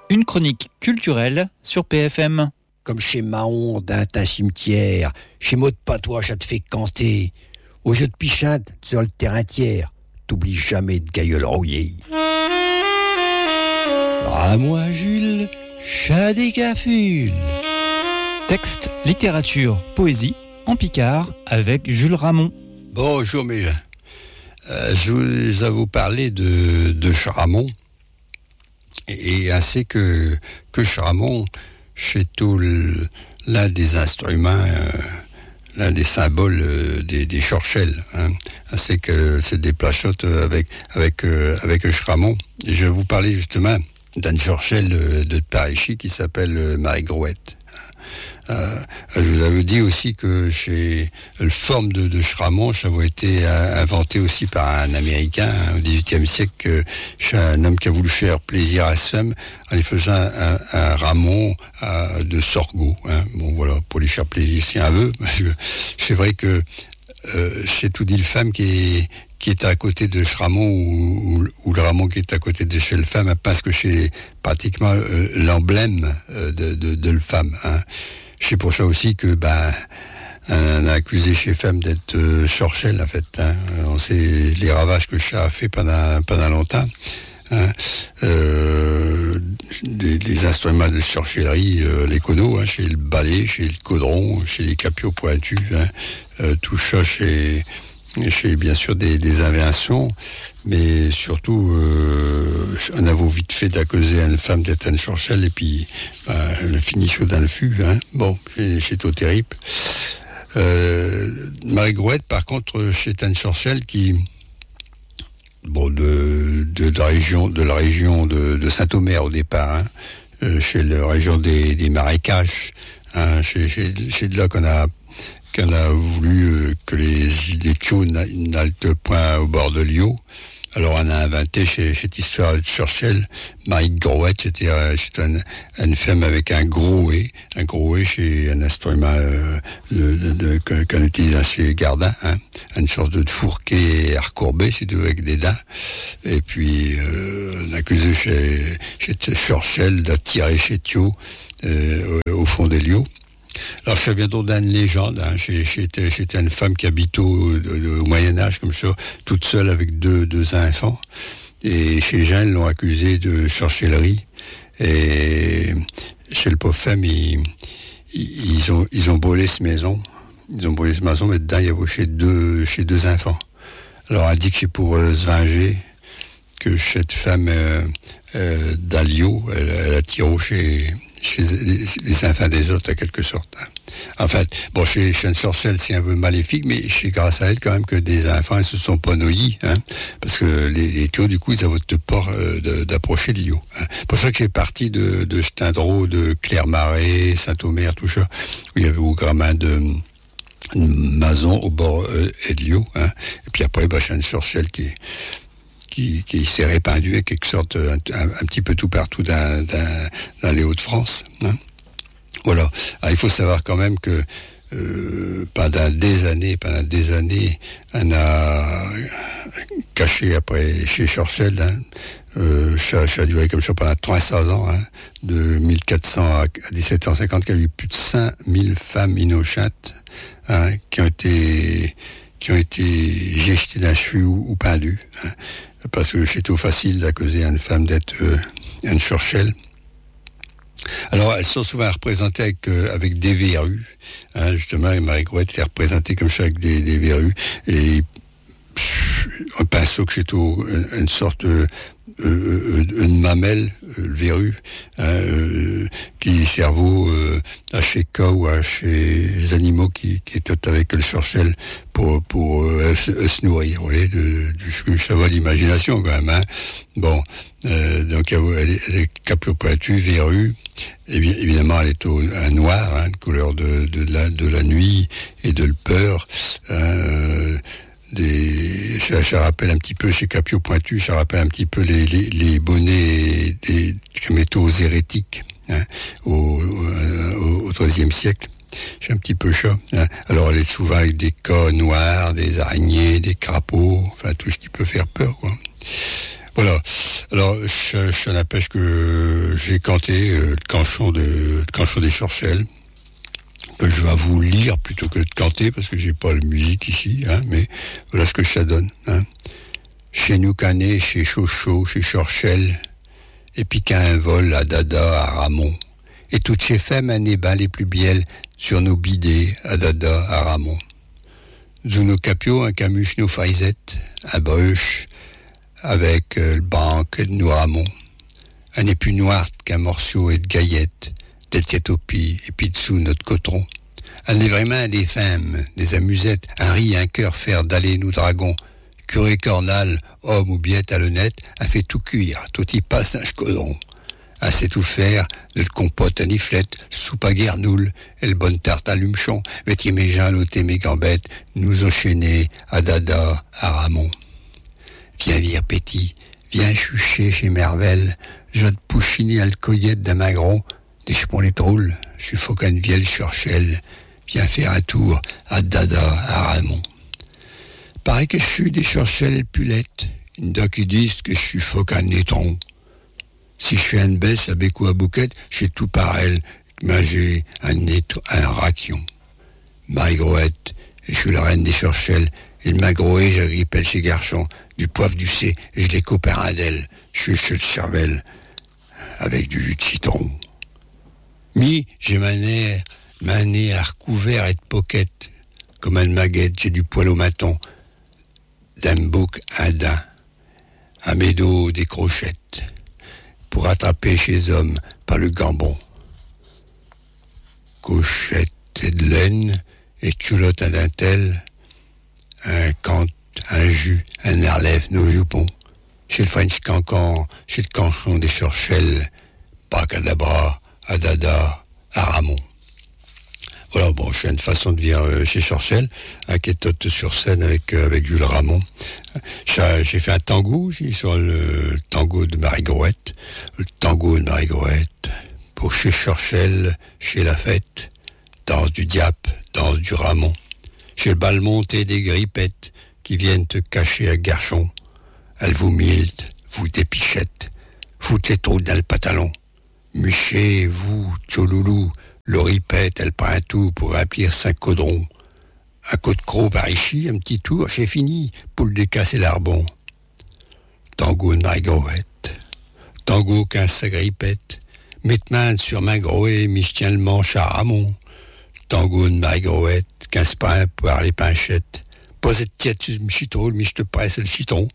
Une chronique culturelle sur PFM. Comme chez Mahon, d'un cimetière, chez Maud Patois, ça te fait canter. Au jeu de pichinte, sur le terrain tiers, t'oublies jamais de gailleul rouillé. À moi, Jules, chat des cafules. Texte, littérature, poésie, en Picard, avec Jules Ramon. Bonjour mes gens. Je vais vous parler de Charamon. Et ainsi que Charamon, c'est tout l'un des instruments, l'un des symboles des Chorchelles. Hein. Ainsi que c'est des plachottes avec Charamon. Et je vais vous parler justement d'une Chorchelle de Paris qui s'appelle Marie Grouette. Je vous avais dit aussi que chez le forme de Charamon, ça avait été inventé aussi par un Américain au XVIIIe siècle, chez un homme qui a voulu faire plaisir à sa femme en lui faisant un ramon de sorgho. Hein. Bon voilà, pour lui faire plaisir si un veut, parce que c'est vrai que chez toute île femme qui est à côté de Charamon ou le ramon qui est à côté de chez le femme, parce que c'est pratiquement l'emblème de le femme. Hein. C'est pour ça aussi que on a accusé chez femme d'être Chorchelle en fait. Hein. On sait les ravages que le chat a fait pendant longtemps. Hein. Les instruments de sorcellerie, les conos, hein, chez le balai, chez le caudron, chez les capiaux pointus, hein, tout ça chez bien sûr des inventions, mais surtout on a vite fait d'accuser une femme d'être une Chorchelle et puis le finit chaud dans le fût. Hein. Bon, c'est tout terrible. Marie Grouette, par contre, c'est une Chorchelle qui de la région de Saint-Omer au départ, hein, chez la région des marécages. Hein, c'est de là qu'on a voulu que les Tchou n'haltent point au bord de l'Io. Alors on a inventé cette histoire de Chorchelle, Marie Grouette, c'était une femme avec un gros et c'est un instrument qu'on utilise chez Gardin, hein, une sorte de fourquet recourbé, si tu veux, avec des dents. Et puis on a accusé chez Chorchelle d'attirer chez Thio au fond des lieux. Alors, ça vient d'une légende. Hein. J'étais une femme qui habite au Moyen-Âge, comme ça, toute seule avec deux enfants. Et chez Jeanne, l'ont accusée de sorcellerie. Et chez le pauvre femme, ils ont brûlé cette maison. Ils ont brûlé cette maison, mais dedans, il y avait chez deux enfants. Alors, elle dit que c'est pour se venger que cette femme d'Alio, elle a tiré chez les enfants des autres, en quelque sorte. Hein. En fait, bon, chez une Chorchelle, c'est un peu maléfique, mais c'est grâce à elle, quand même, que des enfants, ils se sont pas noyés, hein, parce que les Tchou, du coup, ils avaient peur d'approcher de l'eau. Hein. C'est pour ça que j'ai parti de Stindreau, de Clermarais, Saint-Omer, tout ça, où il y avait au gramin de Mazon, au bord de l'eau. Hein. Et puis après, c'est une Chorchelle qui s'est répandu en quelque sorte un petit peu tout partout dans les Hauts-de-France. Hein. Voilà. Alors, il faut savoir quand même que pendant des années, on a caché après chez Chorchelle, hein, ça a duré comme ça pendant 300 ans, hein, de 1400 à 1750, qu'il y a eu plus de 5000 femmes innocentes, hein, qui ont été jetées d'un cheveu ou pendues. Hein. Parce que c'est tout facile d'accuser une femme d'être une Chorchelle. Alors, elles sont souvent représentées avec des verrues. Hein, justement, Marie Grouette est représentée comme ça avec des verrues. Et un pinceau que c'est une sorte une mamelle, le verrue, hein, qui cerveau à chez cas ou à chez les animaux qui est avec le Chorchelle pour se nourrir. Vous voyez, ça va l'imagination quand même. Hein. Bon, donc elle est capiaux pointus, verrue. Évidemment, elle est à noir, hein, couleur de la nuit et de la peur. Ça rappelle un petit peu chez Capiaux Pointu, ça rappelle un petit peu les bonnets des métaux hérétiques, hein, au XIIIe siècle. C'est un petit peu ça. Hein. Alors elle est souvent avec des cas noirs, des araignées, des crapauds, enfin tout ce qui peut faire peur, quoi. Voilà. Alors, je n'empêche que j'ai canté le canchon des Chorchelles, que je vais vous lire plutôt que de canter, parce que j'ai pas la musique ici, hein, mais voilà ce que ça donne. Hein. Chez nous Canet, chez Chocho, chez Chorchelles, et puis qu'un vol à Dada, à Ramon, et toutes chez femmes un ébat les plus bielles sur nos bidets, à Dada, à Ramon. Zuno Capio, un camuche, nos farisettes, un bruche, avec le banc de nous Ramon. Un épu noir qu'un morceau et de gaillettes, des tiétopies, et puis dessous notre coton. Un est vraiment des femmes, des amusettes, un riz, un cœur faire d'aller nous dragons. Curé cornal, homme ou biette à l'honnête, a fait tout cuire, tout y passe un chcodron. A sait tout faire, de compote à niflette, soupe à guernoule, et le bonne tarte à lumchon, vêtier mes gens, l'ôter mes gambettes, nous enchaîner à Dada, à Ramon. Viens vire petit, viens chucher chez Mervel, je vais te pouchiner à le coyette d'un magron, des chepons les troules, je suis faucane vielle Chorchelle, viens faire un tour à Dada, à Ramon. Paraît que je suis des Chorchelles pulettes, une doc qui disent que je suis faucane nétron. Si je fais une baisse à Bécou à Bouquette, j'ai tout par elle, mais j'ai un raquion. Marie-Groette, et je suis la reine des Chorchelles, et le magroé, j'agrippelle chez Garchon, du poivre du C, et je les copains à d'elle, je suis chez le cervelle, avec du jus de citron. J'ai ma nez à recouvert et de poquette, comme un maguette, j'ai du poil au maton, d'un bouc un daim, à mes dos des crochettes, pour attraper chez hommes par le gambon. Couchette et de laine, et culotte à dentelle, un cant, un jus, un air lève nos jupons. Chez le French Cancan, chez le canchon des Chorchelles, Bacadabra, à Dada, à Ramon. Voilà, bon, j'ai une façon de dire chez Chorchelles, qui est sur scène avec Jules Ramon. J'ai fait un tango, sur le tango de Marie-Groette. Le tango de Marie-Groette, pour chez Chorchelles, chez la fête, danse du diap, danse du Ramon. Chez le bal monté des grippettes, qui viennent te cacher à Garchon. Elles vous milt, vous dépichette, foutent les trous dans le pantalon. Muchez, vous, tcholoulou, l'oripette, elle prend un tout pour remplir 5 caudrons. Un coup de croc par ici, un petit tour, c'est fini, poule de casse et l'arbon. Tango de Marie-Groette, tango qu'un sagripette, mette-main sur main groé, mi tiens le manche à Ramon. Tango de Marie-Groette, 15 pains pour les pinchettes, posez de tiède sur le chitron, mi je te presse le chitron.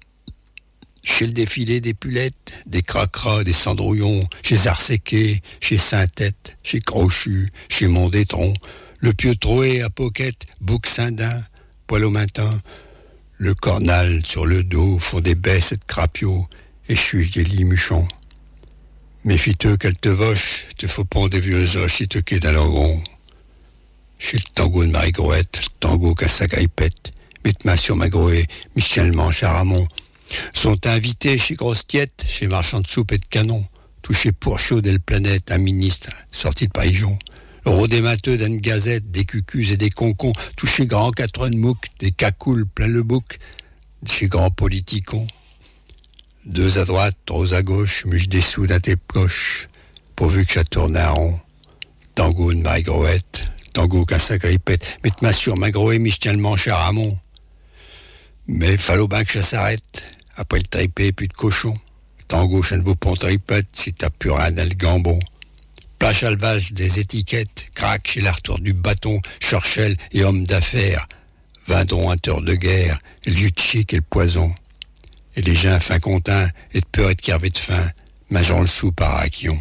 Chez le défilé des pulettes, des cracras, des cendrouillons, chez Arséqué, chez Saint-Tête, chez Crochu, chez Mondétron, le pieu troué à Poquette, bouc Saint-Dain, poil au matin, le cornal sur le dos font des baisses de crapio, et chuche des limuchons. Méfie-toi qu'elle te voche, te faut pondre des vieux oches si te quitte à l'orgon. Chez le tango de Marie-Groette, le tango qu'à sa gripette, mette-ma sur ma groée, Michel Manche à Ramon. Sont invités chez Grosse Tiette, chez Marchand de Soupe et de Canon, tout chez Pourchaud et le Planète, un ministre sorti de Païjon. Le rodémateux d'une gazette, des cucus et des concons, tout chez Grand Catron Mouc, des cacoules plein le bouc, chez Grand Politicon. 2 à droite, 3 à gauche, muche des sous dans tes poches, pourvu que ça tourne à rond. Tango de Marie-Groette, tango qu'un sagripette, mette-ma sur ma groée, mi je tiens le manche à Ramon. Mais il fallait bien que ça s'arrête. Après le taipé, plus de cochon. Tango, ça ne vaut pas tripette si t'as plus rien dans le gambon. Plage à levage des étiquettes, craque chez la retour du bâton, Chorchelles et homme d'affaires, Vindron, un teur de guerre, et le jus de chic et le poison. Et les gens fin contins, et de peur et de carvé de faim, mangeant le sou par raquion.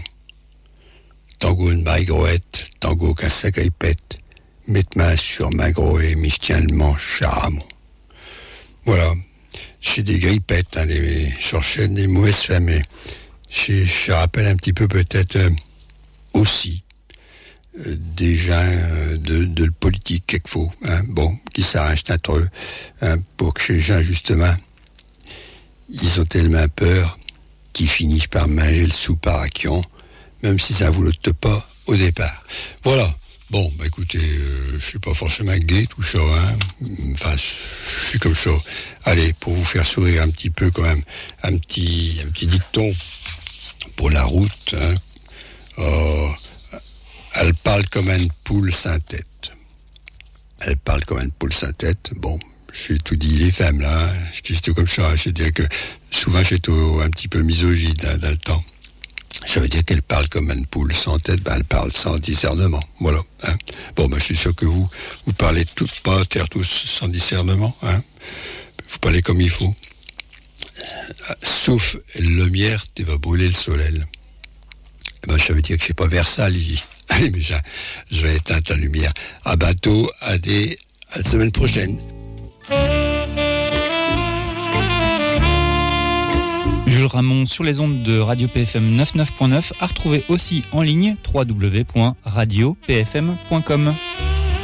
Tango de Marie-Groette, tango qu'un sacré pète, mette main sur ma groée, mi je tiens le manche à Ramon. Voilà. Chez des grippettes, des Chorchelles, des mauvaises femmes, mais je rappelle un petit peu peut-être aussi des gens de le politique quelquefois, qui s'arrangent entre eux, pour que ces gens, justement, ils ont tellement peur qu'ils finissent par manger le sou par raquion, même si ça ne vous le pas au départ. Voilà. Bon, bah écoutez, je suis pas forcément gay, tout ça, hein. Enfin, je suis comme ça. Allez, pour vous faire sourire un petit peu quand même, un petit dicton pour la route, hein. Elle parle comme une poule sans tête. Elle parle comme une poule sans tête. Bon, j'ai tout dit les femmes là, c'est comme ça. Je veux dire que souvent j'étais un petit peu misogyne dans le temps. Ça veut dire qu'elle parle comme une poule sans tête, elle parle sans discernement. Voilà. Hein. Bon, je suis sûr que vous parlez pas tous sans discernement. Hein. Vous parlez comme il faut. Sauf la lumière, tu vas brûler le soleil. Ça veut dire que je suis pas Versailles ici. Allez, mais je vais éteindre la lumière. À bientôt, à la semaine prochaine. Jules Ramon sur les ondes de Radio PFM 99.9, à retrouver aussi en ligne www.radiopfm.com.